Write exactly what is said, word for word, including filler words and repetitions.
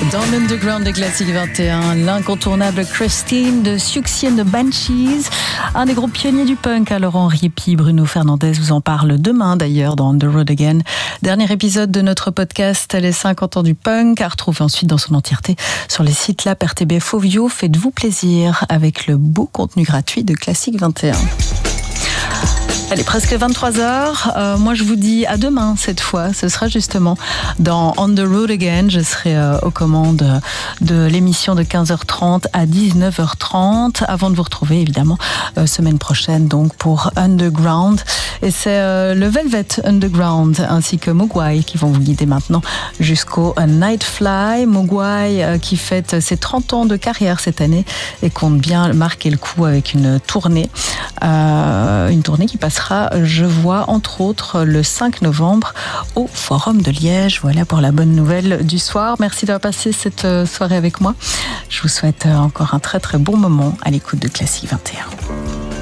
Dans l'Underground de Classique vingt et un, l'incontournable Christine de Siouxsie and the Banshees, un des groupes pionniers du punk. Alors Henri Pi, Bruno Fernandez vous en parle demain d'ailleurs dans On the Road Again. Dernier épisode de notre podcast Les cinquante ans du punk, à retrouver ensuite dans son entièreté sur les sites Lap, R T B F, Ovio. Faites-vous plaisir avec le beau contenu gratuit de Classique vingt et un. Allez, presque vingt-trois heures. Euh, moi, je vous dis à demain cette fois. Ce sera justement dans On the Road Again. Je serai euh, aux commandes de l'émission de quinze heures trente à dix-neuf heures trente. Avant de vous retrouver, évidemment, euh, semaine prochaine, donc pour Underground. Et c'est euh, le Velvet Underground ainsi que Mogwai qui vont vous guider maintenant jusqu'au Nightfly. Mogwai euh, qui fête ses trente ans de carrière cette année et compte bien marquer le coup avec une tournée. Euh, une tournée qui passe je vois entre autres le cinq novembre au Forum de Liège. Voilà pour la bonne nouvelle du soir. Merci d'avoir passé cette soirée avec moi. Je vous souhaite encore un très très bon moment à l'écoute de Classique vingt et un.